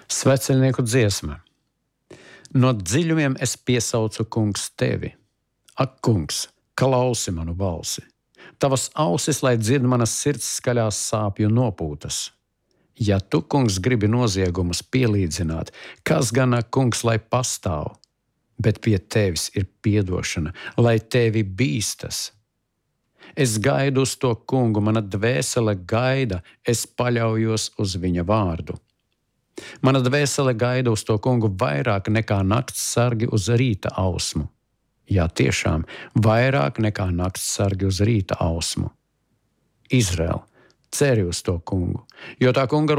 Sveceļnieku dziesma. No dziļumiem es piesaucu, kungs, tevi. Ak, kungs, klausi manu balsi. Tavas ausis, lai dzird manas sirds skaļās sāpju nopūtas. Ja tu, kungs, gribi noziegumus pielīdzināt, kas gan, kungs, lai pastāv? Bet pie tevis ir piedošana, lai tevi bīstas. Es gaidu uz to kungu, mana dvēsele gaida, es paļaujos uz viņa vārdu. Mana dvēsele gaida uz to kungu vairāk nekā nakts sargi uz rīta ausmu. Jā, tiešām, vairāk nekā nakts sargi uz rīta ausmu. Izraēl, ceri uz to kungu, jo tā kunga